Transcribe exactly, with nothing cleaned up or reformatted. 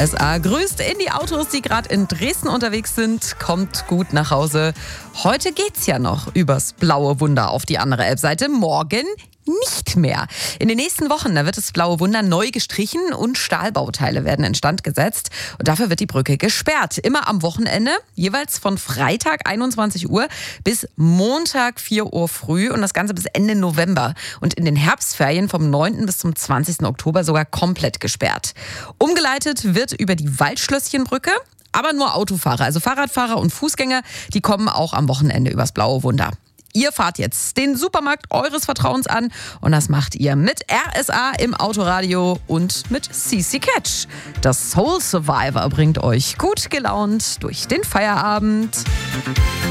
S A grüßt in die Autos, die gerade in Dresden unterwegs sind. Kommt gut nach Hause. Heute geht's ja noch übers blaue Wunder auf die andere Elbseite. Morgen nicht mehr. In den nächsten Wochen, da wird das blaue Wunder neu gestrichen und Stahlbauteile werden instand gesetzt. Und dafür wird die Brücke gesperrt. Immer am Wochenende, jeweils von Freitag einundzwanzig Uhr bis Montag vier Uhr früh und das Ganze bis Ende November. Und in den Herbstferien vom neunten bis zum zwanzigsten Oktober sogar komplett gesperrt. Umgeleitet wird über die Waldschlösschenbrücke. Aber nur Autofahrer, also Fahrradfahrer und Fußgänger, die kommen auch am Wochenende übers blaue Wunder. Ihr fahrt jetzt den Supermarkt eures Vertrauens an und das macht ihr mit R S A im Autoradio und mit C C Catch. Das Soul Survivor bringt euch gut gelaunt durch den Feierabend.